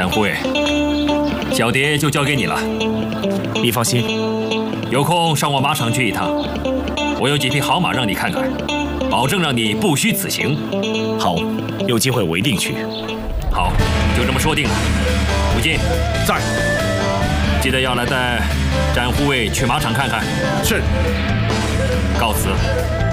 展护卫，小蝶就交给你了。 你放心， 有空上我马场去一趟，我有几匹好马让你看看，保证让你不虚此行。 好，有机会我一定去。 好，就这么说定了。武进在， 记得要来带展护卫去马场看看。 是， 告辞。